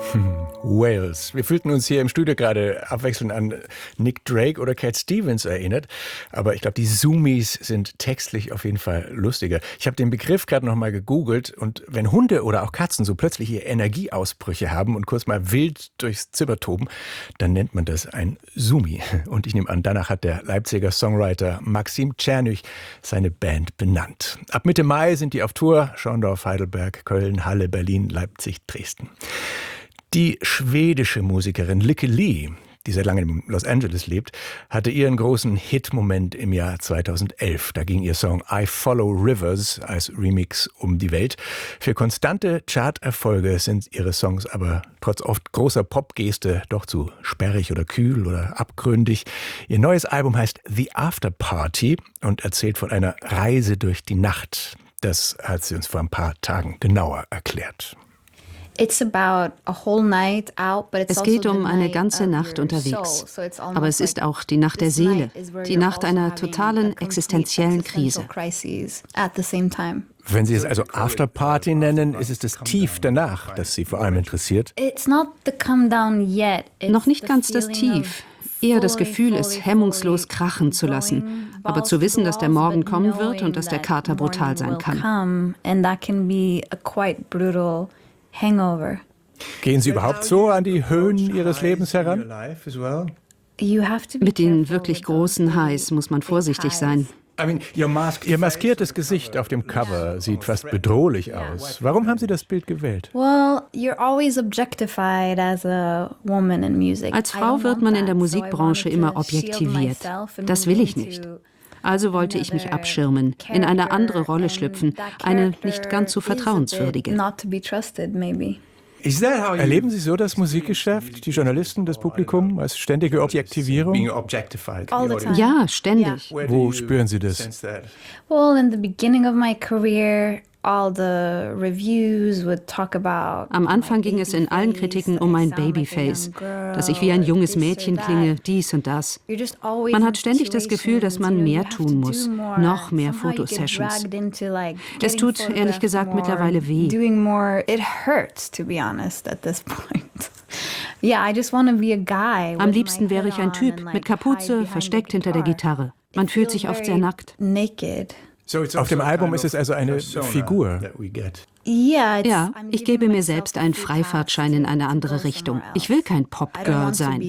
Wales. Wir fühlten uns hier im Studio gerade abwechselnd an Nick Drake oder Cat Stevens erinnert. Aber ich glaube, die Zoomies sind textlich auf jeden Fall lustiger. Ich habe den Begriff gerade noch mal gegoogelt. Und wenn Hunde oder auch Katzen so plötzliche Energieausbrüche haben und kurz mal wild durchs Zimmer toben, dann nennt man das ein Zoomie. Und ich nehme an, danach hat der Leipziger Songwriter Maxim Czernych seine Band benannt. Ab Mitte Mai sind die auf Tour. Schorndorf, Heidelberg, Köln, Halle, Berlin, Leipzig, Dresden. Die schwedische Musikerin Lykke Li, die seit langem in Los Angeles lebt, hatte ihren großen Hit-Moment im Jahr 2011. Da ging ihr Song I Follow Rivers als Remix um die Welt. Für konstante Charterfolge sind ihre Songs aber trotz oft großer Popgeste doch zu sperrig oder kühl oder abgründig. Ihr neues Album heißt The After Party und erzählt von einer Reise durch die Nacht. Das hat sie uns vor ein paar Tagen genauer erklärt. Es geht um eine ganze Nacht unterwegs. Aber es ist auch die Nacht der Seele, die Nacht einer totalen existenziellen Krise. Wenn Sie es also Afterparty nennen, ist es das Tief danach, das Sie vor allem interessiert? Noch nicht ganz das Tief. Eher das Gefühl, es hemmungslos krachen zu lassen. Aber zu wissen, dass der Morgen kommen wird und dass der Kater brutal sein kann. Hangover. Gehen Sie überhaupt so an die Höhen Ihres Lebens heran? Mit den wirklich großen Highs muss man vorsichtig sein. Ihr maskiertes Gesicht auf dem Cover sieht fast bedrohlich aus. Warum haben Sie das Bild gewählt? Als Frau wird man in der Musikbranche immer objektiviert. Das will ich nicht. Also wollte ich mich abschirmen, in eine andere Rolle schlüpfen, eine nicht ganz so vertrauenswürdige. Erleben Sie so das Musikgeschäft, die Journalisten, das Publikum als ständige Objektivierung? Ja, ständig. Wo spüren Sie das? In the beginning of my career, Am Anfang ging es in allen Kritiken um mein Babyface, dass ich wie ein junges Mädchen klinge, dies und das. Man hat ständig das Gefühl, dass man mehr tun muss, noch mehr Fotosessions. Es tut, ehrlich gesagt, mittlerweile weh. Am liebsten wäre ich ein Typ mit Kapuze, versteckt hinter der Gitarre. Man fühlt sich oft sehr nackt. Auf dem Album ist es also eine Figur. Ja, ich gebe mir selbst einen Freifahrtschein in eine andere Richtung. Ich will kein Popgirl sein.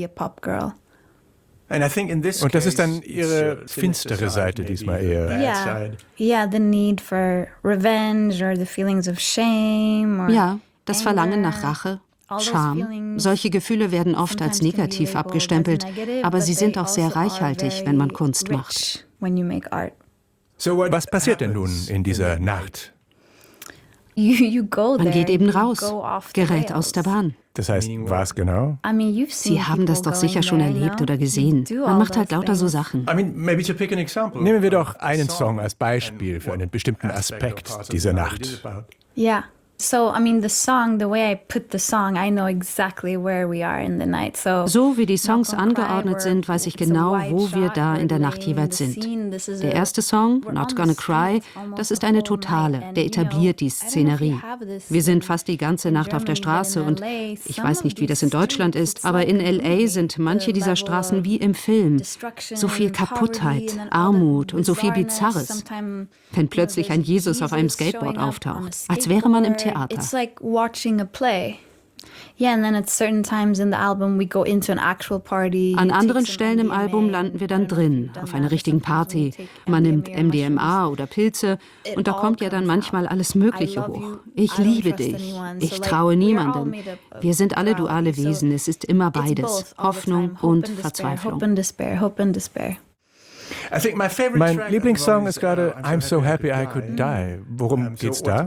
Und das ist dann Ihre finstere Seite diesmal eher. Ja, das Verlangen nach Rache, Scham. Solche Gefühle werden oft als negativ abgestempelt, aber sie sind auch sehr reichhaltig, wenn man Kunst macht. Was passiert denn nun in dieser Nacht? Man geht eben raus, gerät aus der Bahn. Das heißt, was genau? Sie haben das doch sicher schon erlebt oder gesehen. Man macht halt lauter so Sachen. Nehmen wir doch einen Song als Beispiel für einen bestimmten Aspekt dieser Nacht. Ja. So wie die Songs angeordnet sind, weiß ich genau, wo wir da in der Nacht jeweils sind. Der erste Song, Not Gonna Cry, das ist eine Totale, der etabliert die Szenerie. Wir sind fast die ganze Nacht auf der Straße und ich weiß nicht, wie das in Deutschland ist, aber in L.A. sind manche dieser Straßen wie im Film. So viel Kaputtheit, Armut und so viel Bizarres. Wenn plötzlich ein Jesus auf einem Skateboard auftaucht, als wäre man im Theater. It's like watching a play. An anderen Stellen im Album landen wir dann drin, auf einer richtigen Party. Man nimmt MDMA oder Pilze und da kommt ja dann manchmal alles Mögliche hoch. Ich liebe dich, ich traue niemandem. Wir sind alle duale Wesen, es ist immer beides, Hoffnung und Verzweiflung. Mein Lieblingssong ist gerade I'm So Happy I Could Die. Worum geht's da?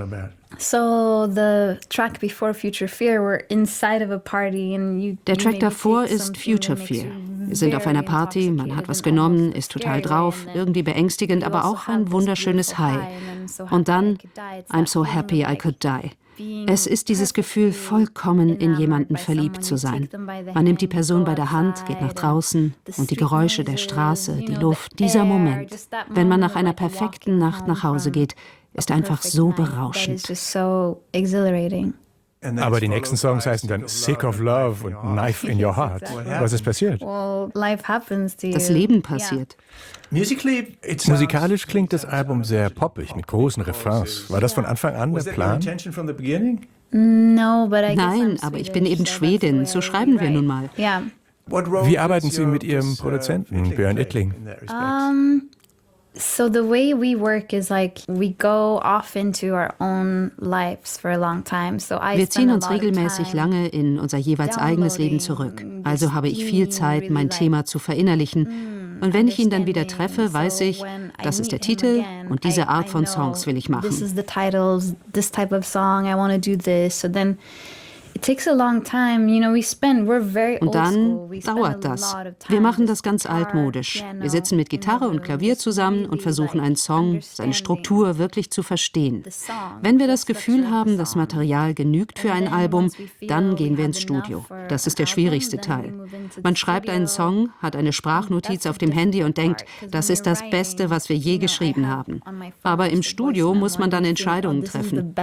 Der Track davor ist Future Fear. Wir sind auf einer Party, man hat was genommen, ist total drauf, irgendwie beängstigend, aber auch ein wunderschönes High. Und dann I'm So Happy I Could Die. Es ist dieses Gefühl, vollkommen in jemanden verliebt zu sein. Man nimmt die Person bei der Hand, geht nach draußen und die Geräusche der Straße, die Luft, dieser Moment, wenn man nach einer perfekten Nacht nach Hause geht, ist einfach so berauschend. Aber die nächsten Songs heißen dann Sick of Love und Knife in Your Heart. Was ist passiert? Well, life happens to you. Das Leben passiert. Musikalisch klingt das Album sehr poppig, mit großen Refrains. War das von Anfang an der Plan? No, but I guess Nein, I'm aber ich Swedish, bin eben so that's Schwedin, the so way schreiben wir we nun write. mal. Yeah. Wie arbeiten Sie mit Ihrem Produzenten, Björn Ittling? So the way we work is like we go off into our own lives for a long time. So I Wir spend ziehen a uns lot of regelmäßig time lange in unser jeweils eigenes Leben zurück. Also habe ich viel Zeit, mein Thema zu verinnerlichen. Und wenn ich ihn dann wieder treffe, weiß ich, das ist der Titel und diese Art von Songs will ich This machen. is the title, this type of song, I want to do this. So then it takes a long time, you know, we're very Und old dann school. We spend a dauert das. lot of time Wir machen das just ganz guitar, altmodisch. piano, Wir sitzen mit Gitarre und Klavier zusammen und versuchen einen Song, seine Struktur wirklich zu verstehen. Wenn wir das Gefühl haben, das Material genügt für ein Album, dann gehen wir ins Studio. Das ist der schwierigste Teil. Man schreibt einen Song, hat eine Sprachnotiz auf dem Handy und denkt, das ist das Beste, was wir je geschrieben haben. Aber im Studio muss man dann Entscheidungen treffen.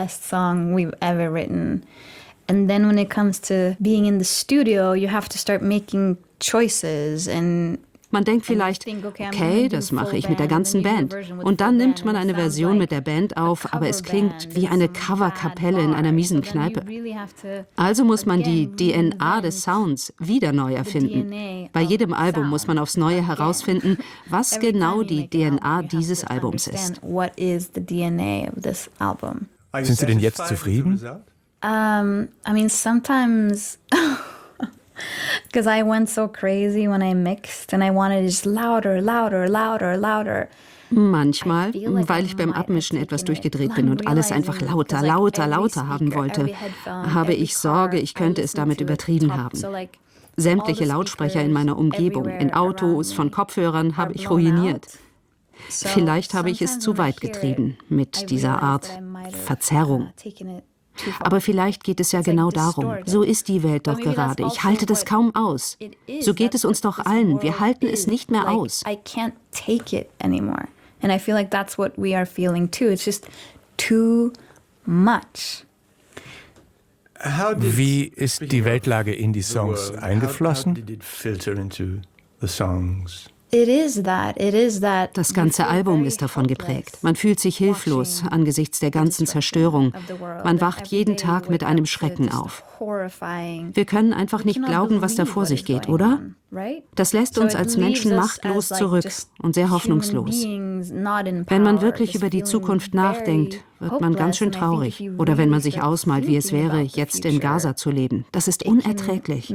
And then when it comes to being in the studio, you have to start making choices and Man denkt vielleicht, okay, das mache ich mit der ganzen Band. Und dann nimmt man eine Version mit der Band auf, aber es klingt wie eine Coverkapelle in einer miesen Kneipe. Also muss man die DNA des Sounds wieder neu erfinden. Bei jedem Album muss man aufs Neue herausfinden, was genau die DNA dieses Albums ist. Sind Sie denn jetzt zufrieden? I mean, sometimes, because I went so crazy when I mixed and I wanted just louder, louder, louder, louder. Manchmal, weil ich beim Abmischen etwas durchgedreht bin und alles einfach lauter, lauter, lauter haben wollte, habe ich Sorge, ich könnte es damit übertrieben haben. Sämtliche Lautsprecher in meiner Umgebung, in Autos, von Kopfhörern habe ich ruiniert. Vielleicht habe ich es zu weit getrieben mit dieser Art Verzerrung. Aber vielleicht geht es ja genau darum. So ist die Welt doch gerade. Ich halte das kaum aus. So geht es uns doch allen. Wir halten es nicht mehr aus. I can't take it anymore. And I feel like that's what we are feeling too. It's just too much. Wie ist die Weltlage in die Songs eingeflossen? Das ganze Album ist davon geprägt. Man fühlt sich hilflos angesichts der ganzen Zerstörung. Man wacht jeden Tag mit einem Schrecken auf. Wir können einfach nicht glauben, was da vor sich geht, oder? Das lässt uns als Menschen machtlos zurück und sehr hoffnungslos. Wenn man wirklich über die Zukunft nachdenkt, wird man ganz schön traurig. Oder wenn man sich ausmalt, wie es wäre, jetzt in Gaza zu leben. Das ist unerträglich.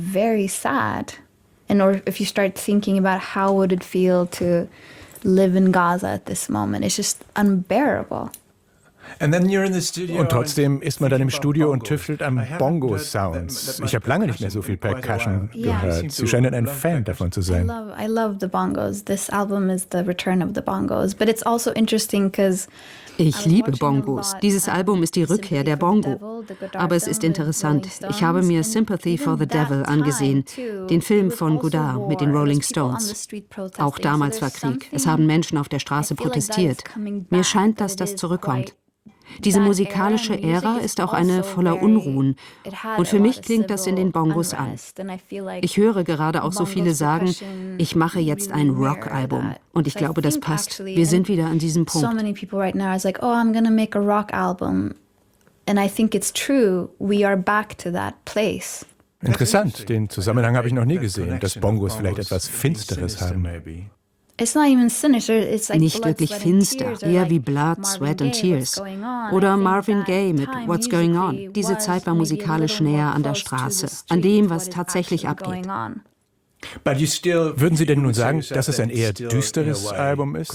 And or if you start thinking about how would it feel to live in Gaza at this moment, it's just unbearable. Und trotzdem ist man dann im Studio und tüftelt an Bongo-Sounds. Ich habe lange nicht mehr so viel Percussion gehört. Sie scheinen ein Fan davon zu sein. I love the bongos. This album is the return of the bongos. But it's also interesting because ich liebe Bongos. Dieses Album ist die Rückkehr der Bongo. Aber es ist interessant. Ich habe mir Sympathy for the Devil angesehen, den Film von Godard mit den Rolling Stones. Auch damals war Krieg. Es haben Menschen auf der Straße protestiert. Mir scheint, dass das zurückkommt. Diese musikalische Ära ist auch eine voller Unruhen. Und für mich klingt das in den Bongos an. Ich höre gerade auch so viele sagen, ich mache jetzt ein Rock-Album. Und ich glaube, das passt. Wir sind wieder an diesem Punkt. So many people right now are like, oh, I'm gonna make a rock album. And I think it's true. We are back to that place. Interessant. Den Zusammenhang habe ich noch nie gesehen, dass Bongos vielleicht etwas Finsteres haben. It's not even sinister. It's like nicht wirklich finster, eher wie Blood, Sweat and Tears. Oder Marvin Gaye mit What's Going On. Diese Zeit war musikalisch näher an der Straße, an dem, was tatsächlich abgeht. Würden Sie denn nun sagen, dass es ein eher düsteres Album ist?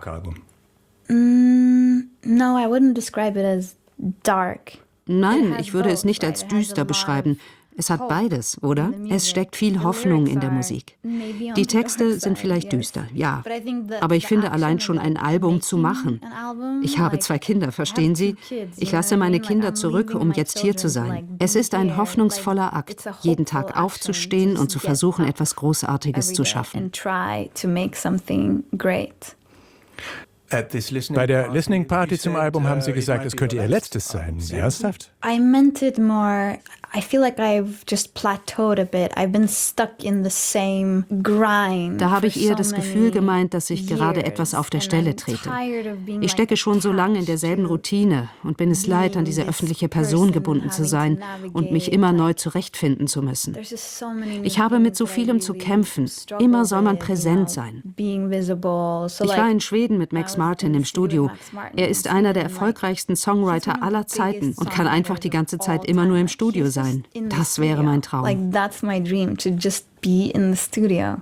No, I wouldn't describe it as dark. Nein, ich würde es nicht als düster beschreiben. Es hat beides, oder? Es steckt viel Hoffnung in der Musik. Die Texte sind vielleicht düster, ja. Aber ich finde allein schon ein Album zu machen. Ich habe 2 Kinder, verstehen Sie? Ich lasse meine Kinder zurück, um jetzt hier zu sein. Es ist ein hoffnungsvoller Akt, jeden Tag aufzustehen und zu versuchen, etwas Großartiges zu schaffen. Bei der Listening Party zum Album haben Sie gesagt, es könnte Ihr letztes sein. Ernsthaft? I meant it more. I feel like I've just plateaued a bit. I've been stuck in the same grind. Da habe ich eher das Gefühl gemeint, dass ich gerade etwas auf der Stelle trete. Ich stecke schon so lange in derselben Routine und bin es leid, an diese öffentliche Person gebunden zu sein und mich immer neu zurechtfinden zu müssen. Ich habe mit so vielem zu kämpfen. Immer soll man präsent sein. Ich war in Schweden mit Max Martin im Studio. Er ist einer der erfolgreichsten Songwriter aller Zeiten und kann einfach die ganze Zeit immer nur im Studio sein. Das wäre mein Traum. Like that's my dream, to just be in the studio.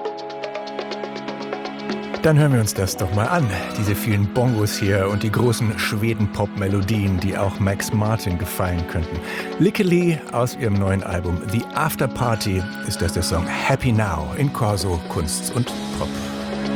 Dann hören wir uns das doch mal an. Diese vielen Bongos hier und die großen Schweden-Pop-Melodien, die auch Max Martin gefallen könnten. Lykke Li aus ihrem neuen Album The After Party ist das der Song Happy Now in Corso Kunst und Pop.